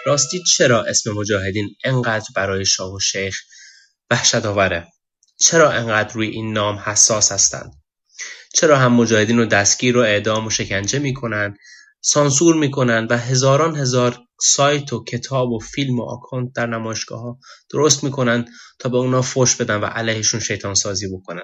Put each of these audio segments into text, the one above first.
راستی چرا اسم مجاهدین انقدر برای شاه و شیخ وحشت آوره؟ چرا انقدر روی این نام حساس هستند؟ چرا هم مجاهدین رو دستگیر و اعدام و شکنجه میکنن، سانسور میکنن و هزاران هزار سایت و کتاب و فیلم و آکانت در نمایشگاه ها درست میکنن تا به اونا فحش بدن و علیهشون شیطان سازی بکنن؟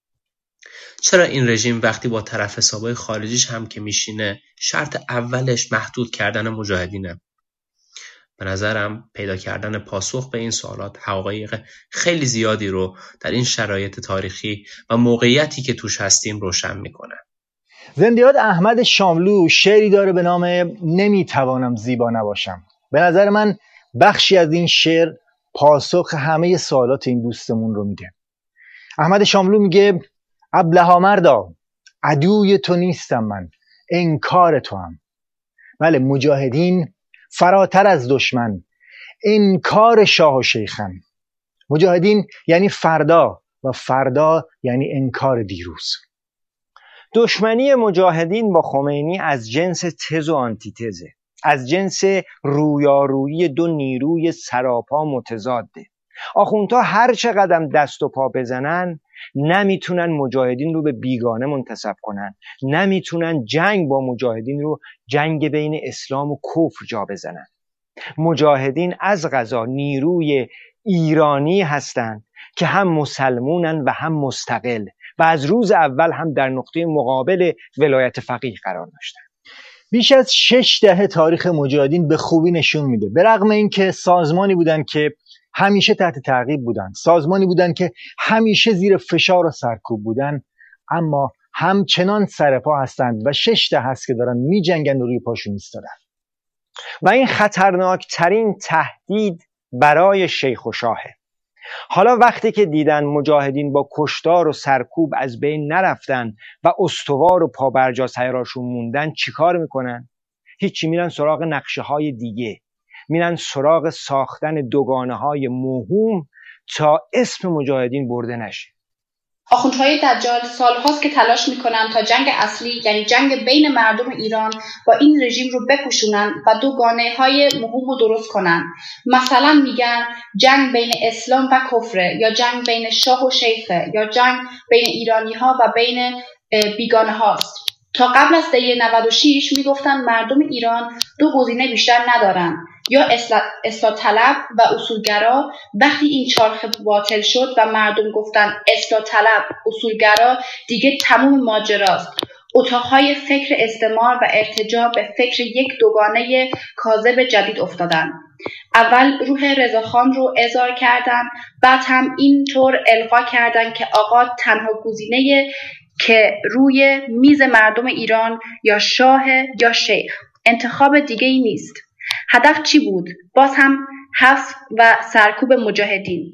چرا این رژیم وقتی با طرف حسابای خارجیش هم که میشینه شرط اولش محدود کردن مجاهدینه؟ به نظرم پیدا کردن پاسخ به این سوالات حقایق خیلی زیادی رو در این شرایط تاریخی و موقعیتی که توش هستیم روشن میکنه. زندیات احمد شاملو شعری داره به نام نمیتوانم زیبا نباشم. به نظر من بخشی از این شعر پاسخ همه سوالات این دوستمون رو میده. احمد شاملو میگه ابلها مردا، عدوی تو نیستم من، انکار تو هم. بله، مجاهدین فراتر از دشمن، انکار شاه و شیخن. مجاهدین یعنی فردا و فردا یعنی انکار دیروز. دشمنی مجاهدین با خمینی از جنس تز و آنتیتزه، از جنس رویارویی دو نیروی سراپا متضاده. آخوندها هر چقدر دست و پا بزنن نمیتونن مجاهدین رو به بیگانه منتسب کنن، نمیتونن جنگ با مجاهدین رو جنگ بین اسلام و کفر جا بزنن. مجاهدین از قضا نیروی ایرانی هستند که هم مسلمونن و هم مستقل و از روز اول هم در نقطه مقابل ولایت فقیه قرار داشتن. بیش از 6 دهه تاریخ مجاهدین به خوبی نشون میده به رغم اینکه سازمانی بودن که همیشه تحت تعقیب بودن، سازمانی بودن که همیشه زیر فشار و سرکوب بودن، اما همچنان سرپا هستند و 6 دهه است که دارن میجنگن و روی پاشون ایستادن. و این خطرناکترین تهدید برای شیخ و شاهه. حالا وقتی که دیدن مجاهدین با کشتار و سرکوب از بین نرفتن و استوار و پابرجا سیراشون موندن، چیکار میکنن؟ هیچی، میرن سراغ نقشه های دیگه، میرن سراغ ساختن دوگانه های موهوم تا اسم مجاهدین برده نشه. آخوندهای دجال سالهاست که تلاش میکنن تا جنگ اصلی، یعنی جنگ بین مردم ایران با این رژیم رو بپوشونن و دوگانه های موهوم رو درست کنن. مثلا میگن جنگ بین اسلام و کفره، یا جنگ بین شاه و شیخه، یا جنگ بین ایرانی ها و بین بیگانه هاست. تا قبل از دی 96 میگفتن مردم ایران دو گزینه بیشتر ندارن، یا اصلاح طلب و اصولگرا. وقتی این چرخه باطل شد و مردم گفتن اصلاح طلب، اصولگرا، دیگه تموم ماجراست. اتاقهای فکر استعمار و ارتجاع به فکر یک دوگانه کاذب جدید افتادن. اول روح رضاخان رو اظهار کردن، بعد هم اینطور القا کردن که آقا تنها گزینه که روی میز مردم ایران یا شاه یا شیخ، انتخاب دیگه ای نیست. هدف چی بود؟ باز هم حذف و سرکوب مجاهدین.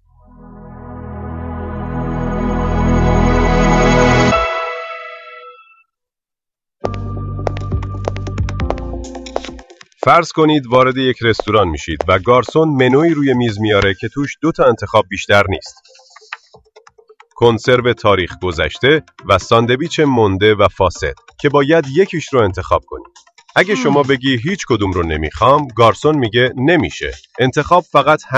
فرض کنید وارد یک رستوران میشید و گارسون منوی روی میز میاره که توش 2 تا انتخاب بیشتر نیست: کنسرو تاریخ گذشته و ساندویچ مونده و فاسد که باید یکیش رو انتخاب کنید. اگه شما بگی هیچ کدوم رو نمیخوام، گارسون میگه نمیشه، انتخاب فقط